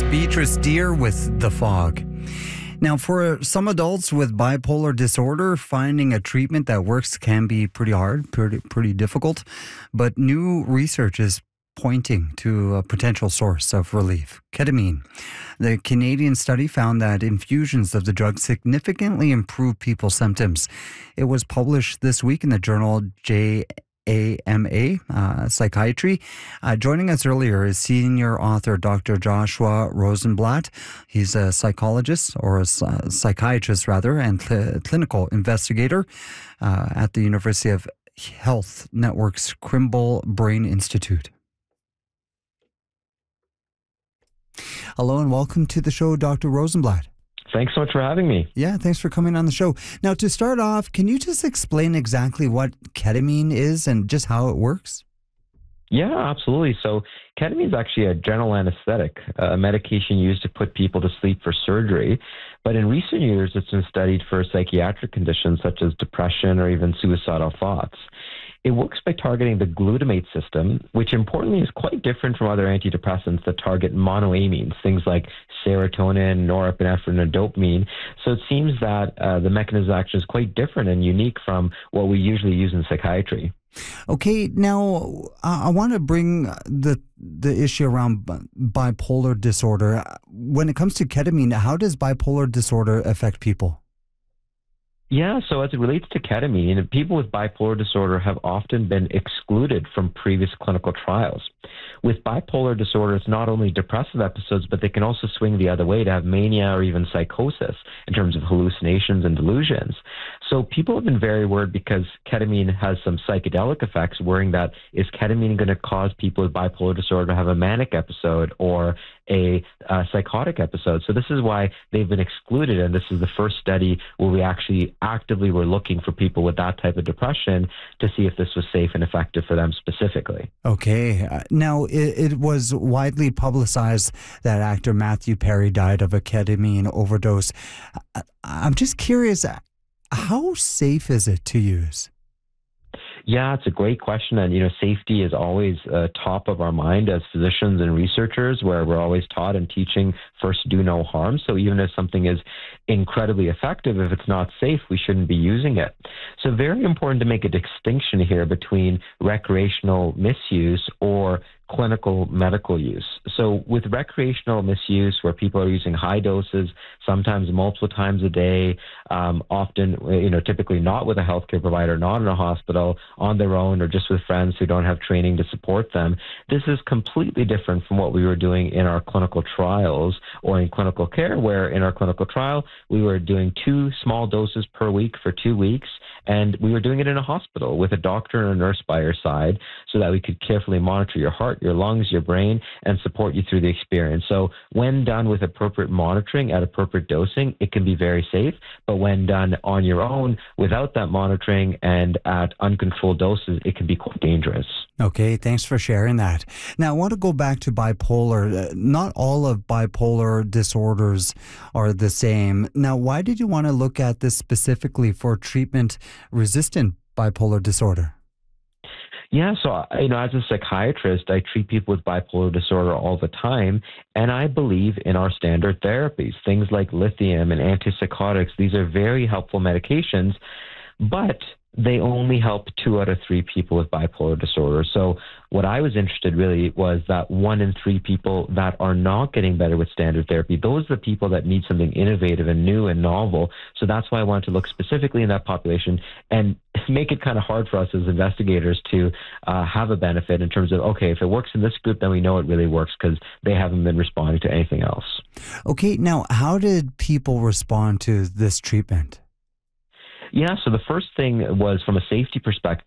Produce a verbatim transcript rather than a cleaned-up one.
Beatrice Deer with The Fog. Now, for some adults with bipolar disorder, finding a treatment that works can be pretty hard, pretty, pretty difficult. But new research is pointing to a potential source of relief: ketamine. The Canadian study found that infusions of the drug significantly improve people's symptoms. It was published this week in the journal J A M A, uh, Psychiatry. Uh, joining us earlier is senior author Doctor Joshua Rosenblatt. He's a psychologist, or a uh, psychiatrist rather, and cl- clinical investigator uh, at the University of Health Network's Kimball Brain Institute. Hello and welcome to the show, Doctor Rosenblatt. Thanks so much for having me. Yeah, thanks for coming on the show. Now, to start off, can you just explain exactly what ketamine is and just how it works? Yeah, absolutely. So ketamine is actually a general anesthetic, a medication used to put people to sleep for surgery. But in recent years, it's been studied for psychiatric conditions such as depression or even suicidal thoughts. It works by targeting the glutamate system, which importantly is quite different from other antidepressants that target monoamines, things like serotonin, norepinephrine, and dopamine. So it seems that uh, the mechanism of action is quite different and unique from what we usually use in psychiatry. Okay, now uh, I want to bring the the issue around bipolar disorder. When it comes to ketamine, how does bipolar disorder affect people? Yeah, so as it relates to ketamine, people with bipolar disorder have often been excluded from previous clinical trials. With bipolar disorder, it's not only depressive episodes, but they can also swing the other way to have mania or even psychosis in terms of hallucinations and delusions. So people have been very worried because ketamine has some psychedelic effects, worrying that is ketamine going to cause people with bipolar disorder to have a manic episode or a uh, psychotic episode. So this is why they've been excluded, and this is the first study where we actually actively were looking for people with that type of depression to see if this was safe and effective for them specifically. Okay. Uh, now, it, it was widely publicized that actor Matthew Perry died of a ketamine overdose. I, I'm just curious, how safe is it to use? Yeah, it's a great question. And, you know, safety is always uh, top of our mind as physicians and researchers, where we're always taught and teaching first do no harm. So even if something is incredibly effective, if it's not safe, we shouldn't be using it. So very important to make a distinction here between recreational misuse or clinical medical use. So with recreational misuse, where people are using high doses, sometimes multiple times a day, um, often, you know, typically not with a healthcare provider, not in a hospital, on their own, or just with friends who don't have training to support them, this is completely different from what we were doing in our clinical trials or in clinical care, where in our clinical trial, we were doing two small doses per week for two weeks, and we were doing it in a hospital with a doctor and a nurse by your side so that we could carefully monitor your heart, your lungs, your brain, and support you through the experience. So when done with appropriate monitoring at appropriate dosing, it can be very safe. But when done on your own without that monitoring and at uncontrolled doses, it can be quite dangerous. Okay, thanks for sharing that. Now, I want to go back to bipolar. Not all of bipolar disorders are the same. Now, why did you want to look at this specifically for treatment-resistant bipolar disorder? Yeah, so, you know, as a psychiatrist, I treat people with bipolar disorder all the time, and I believe in our standard therapies, things like lithium and antipsychotics. These are very helpful medications, but they only help two out of three people with bipolar disorder. So what I was interested really was that one in three people that are not getting better with standard therapy, those are the people that need something innovative and new and novel. So that's why I wanted to look specifically in that population and make it kind of hard for us as investigators to uh, have a benefit in terms of, okay, if it works in this group, then we know it really works because they haven't been responding to anything else. Okay, now how did people respond to this treatment? Yeah, so the first thing was from a safety perspective,